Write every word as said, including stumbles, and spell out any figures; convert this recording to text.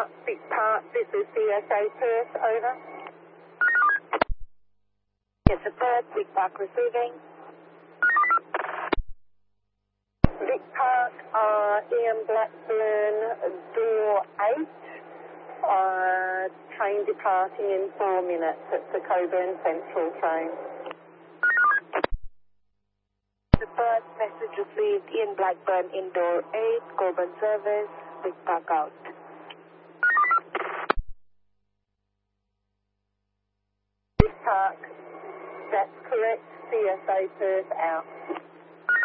Park, Vic Park, this is C S A Perth, over. Yes, a Perth, Vic Park receiving. Vic Park, uh, Ian Blackburn, door eight. Uh, train departing in four minutes. It's the Coburn Central train. The Perth message received, Ian Blackburn in door eight, Coburn service, Vic Park out. Vic Park, that's correct, C S A Perth out.